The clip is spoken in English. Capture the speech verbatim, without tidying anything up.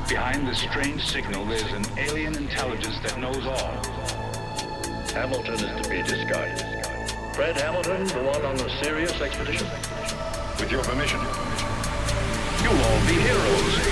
Behind this strange signal, there's an alien intelligence that knows all. Hamilton is to be discarded. Fred Hamilton, the one on the Sirius expedition? With your permission. You'll all be heroes.